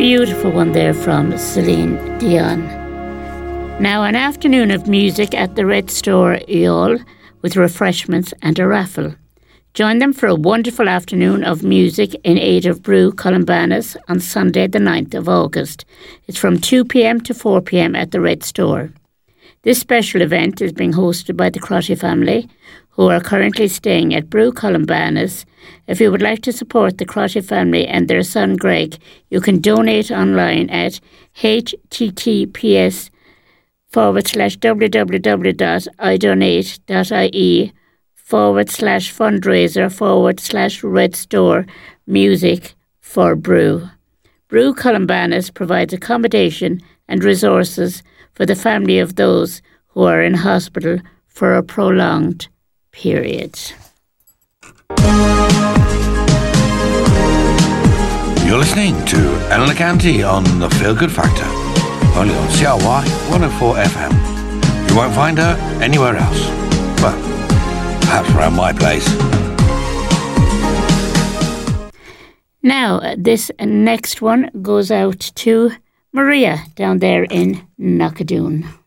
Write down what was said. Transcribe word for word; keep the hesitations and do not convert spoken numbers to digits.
Beautiful one there from Celine Dion. Now, an afternoon of music at the Red Store, Youghal, with refreshments and a raffle. Join them for a wonderful afternoon of music in aid of Brú Columbanus on Sunday the ninth of August. It's from two p.m. to four p.m. at the Red Store. This special event is being hosted by the Crotty family, who are currently staying at Brú Columbanus. If you would like to support the Crotty family and their son Greg, you can donate online at https forward slash www.idonate.ie forward slash fundraiser forward slash red store music for Brú. Brú Columbanus provides accommodation and resources for the family of those who are in hospital for a prolonged period. You're listening to Eleanor Canty on The Feel Good Factor, only on C R Y one oh four F M. You won't find her anywhere else. Well, perhaps around my place. Now, this next one goes out to Maria down there in Knockadoon.